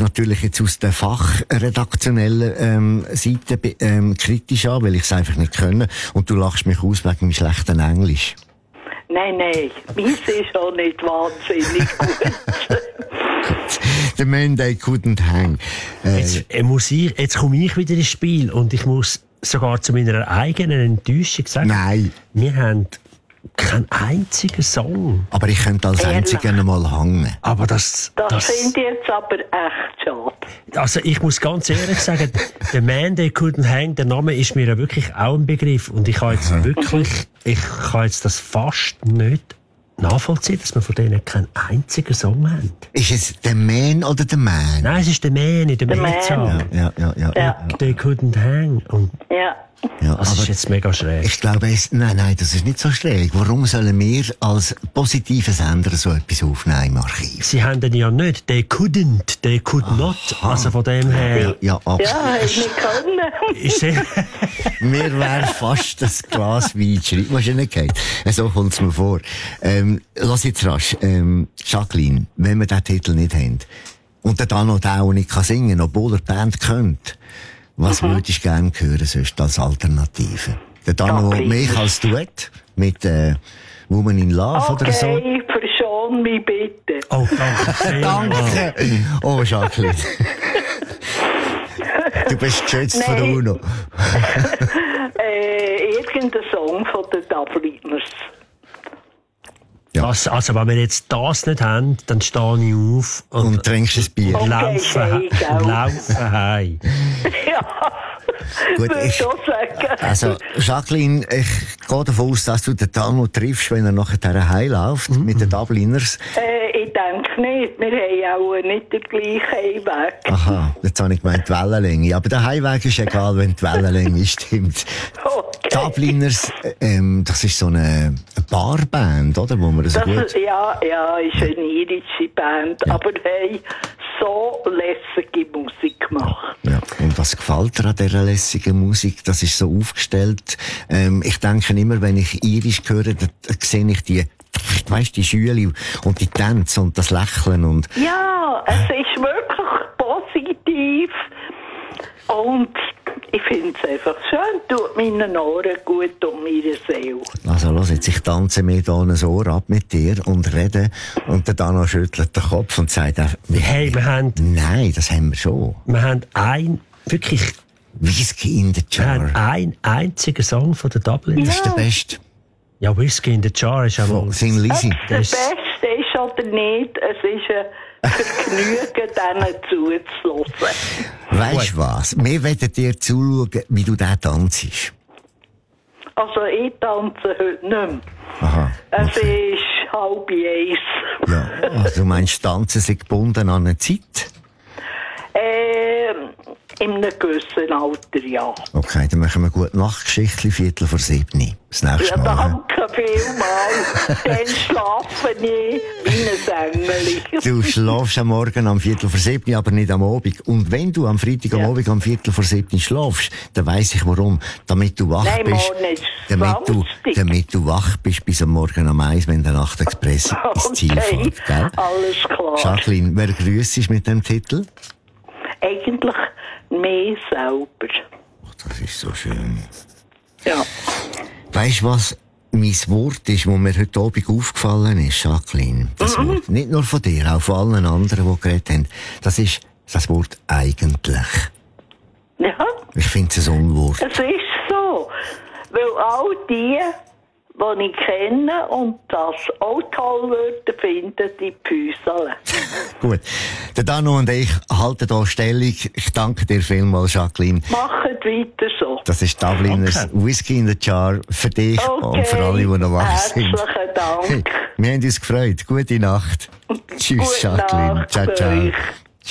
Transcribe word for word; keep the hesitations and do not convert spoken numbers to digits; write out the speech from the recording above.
natürlich jetzt aus der fachredaktionellen ähm, Seite ähm, kritisch an, weil ich es einfach nicht können. Und du lachst mich aus wegen meinem schlechten Englisch. Nein, nein, meins ist auch nicht wahnsinnig gut. The man they couldn't hang. Äh, Jetzt, äh, muss ich, jetzt komme ich wieder ins Spiel und ich muss sogar zu meiner eigenen Enttäuschung sagen, Nein. wir haben keinen einzigen Song. Aber ich könnte als Ehrlich? einziger einmal hängen. Aber das, Das, das finde ich jetzt aber echt schade. also ich muss ganz ehrlich sagen, The Man They Couldn't Hang, der Name ist mir ja wirklich auch ein Begriff und ich habe jetzt wirklich, ich kann jetzt das fast nicht nachvollziehen, dass wir von denen keinen einzigen Song haben. Ist es der Man oder der Man? Nein, es ist der Man in der The Man. Mehrzahl. Ja, ja, ja. Ja. They Couldn't Hang. Und Ja. ja das ist jetzt mega schräg. ich glaube, es, nein, nein, das ist nicht so schräg. Warum sollen wir als positive Sender so etwas aufnehmen im Archiv? Sie haben den ja nicht. They couldn't, they could not. Also von dem her Ja, absolut. Ja, hätte nicht können. ist sehr... Mir wäre fast das Glas Wein die Schreibmaschine geht. So kommt es mir vor. Ähm, lass jetzt rasch. Ähm, Jacqueline, wenn wir diesen Titel nicht haben und der dann noch den auch nicht kann singen, obwohl er die Band könnte, was Mhm. würdest du gerne hören sonst als Alternative? Der dann noch Jacqueline. mich als Duett mit äh, Woman in Love oder so? Okay, verschon mich bitte. Oh, danke. vielmals. Danke! Oh, Jacqueline. Du bist geschützt von der Nein. UNO. Äh, irgendein Song von den Dubliners. Ja. Das, also wenn wir jetzt das nicht haben, dann stehe ich auf und, Und trinkst ein Bier. Okay, laufe, hey, he- gell. laufe heim. Ja, Gut, würde ich- ich auch sagen. Also, Jacqueline, ich gehe davon aus, dass du den Tano triffst, wenn er nachher heimläuft, Mhm. mit den Dubliners. Äh, ich denke nicht. Wir haben auch nicht den gleichen Heimweg. Aha, jetzt habe ich gemeint, die Wellenlänge. Aber der Heimweg ist egal, wenn die Wellenlänge stimmt. Okay. Dubliners, äh, ähm, das ist so eine, eine Barband, oder? Wo man so Das, gut... ja, ja, ist eine irische Band, Ja. aber hey, so lässige Musik gemacht. Ja. Und was gefällt dir an dieser lässigen Musik? Das ist so aufgestellt. Ähm, ich denke immer, wenn ich Irisch höre, da, da sehe ich die, weißt, die Schüle und die Tänze und das Lächeln und... Ja, es ist wirklich positiv und ich finde es einfach schön, tut meinen Ohren gut und meiner Seele. Also, los jetzt, ich tanze mir hier ein Ohr ab mit dir und rede. Und der Dano schüttelt den Kopf und sagt, äh, Hey, wir haben, nein, das haben wir schon. wir haben ein, wirklich, Whisky in the wir haben Jar. einen einzigen Song von den Dubliners. Das ist der beste. Ja, Whisky in the Jar ist einmal... Sing Ob Lisi. es der Das- Beste ist oder nicht, es ist ein Vergnügen, denen zuzuhören. Weisst du was? Wir werden dir zuschauen, wie du den tanzt. Also ich tanze heute nicht mehr. Aha. Es Okay. ist halb eins. Ja, also du meinst, tanzen sind gebunden an eine Zeit? Ähm, in einem gewissen Alter, ja. Okay, dann machen wir gut Nachtgeschichtli, Viertel vor sieben. Das nächste Ja, Mal. danke vielmals. Dann schlafe ich wie ein Engel. Du schläfst am Morgen am Viertel vor sieben, aber nicht am Abend. Und wenn du am Freitag am Ja. Abend am Viertel vor sieben schläfst, dann weiss ich warum. Damit du wach Nein, bist. morgen ist Damit du, Samstag. damit du wach bist bis am Morgen am eins, wenn der Nachtexpress ins Ziel Okay, fährt, gell? alles klar. Jacqueline, wer grüßt ist mit dem Titel? Eigentlich mehr selber. Oh, das ist so schön. Ja. Weisst du, was mein Wort ist, das mir heute Abend aufgefallen ist, Jacqueline? Das Mhm. Wort. Nicht nur von dir, auch von allen anderen, die geredet haben. Das ist das Wort eigentlich. Ja, Ich finde es ein Unwort. es ist so. Weil all die, die ich kenne und das auch toll würden, finden die Füße. Gut. Der Dano und ich halten hier Stellung. Ich danke dir vielmals, Jacqueline. Macht weiter so. Das ist Dubliners Okay. Whisky in the Jar für dich und für alle, die noch wach sind. Herzlichen Dank. Hey, wir haben uns gefreut. Gute Nacht. Tschüss, Gute Jacqueline. Nacht Ciao, ciao. euch.